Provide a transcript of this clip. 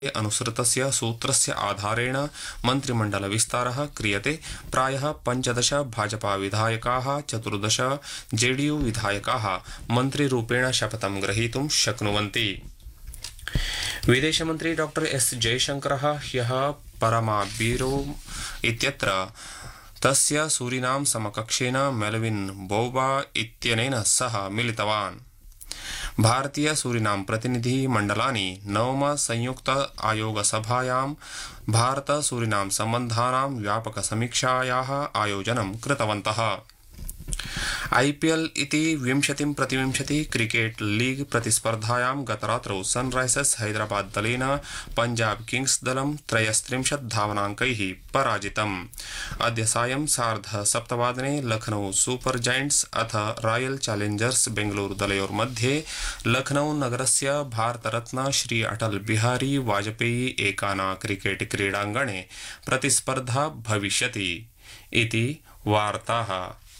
अनुसृतस्य सूत्रस्य आधारेण मन्त्रिमण्डलविस्तारः क्रियते। प्रायः 15 भाजपाविधायकाः 14 जेडीयू विधायकाः मन्त्रिरूपेण शपथं ग्रहीतुं शक्नुवन्ति। विदेशमन्त्री डॉ एस जयशंकरः ह्यः परमाबीरो इत्यत्र तस्य सूरिनाम समकक्षेन मेलविन बोबा इत्यनेन सह मिलितवान्। भारतीय सूरिनाम प्रतिनिधि मण्डलानि नवम संयुक्त आयोग सभायां भारत सूरिनाम सम्बन्धानां व्यापक समीक्षायाः आयोजनं कृतवन्तः। आईपीएल इति 20-20 क्रिकेट लीग प्रतिस्पर्धायां गतरात्रौ सनराइजर्स हैदराबाद दलेन पंजाब किंग्स दलं 33 धावनाङ्कैः पराजितम्। अद्य सायं 7:30 लखनऊ सुपर जायंट्स अथ रॉयल चैलेंजर्स बेंगलुरु दलयोर्मध्ये लखनऊ नगरस्य भारतरत्न श्री अटल बिहारी वाजपेयी एकाना क्रिकेट क्रीडाङ्गणे प्रतिस्पर्धा भविष्यति इति वार्ताः।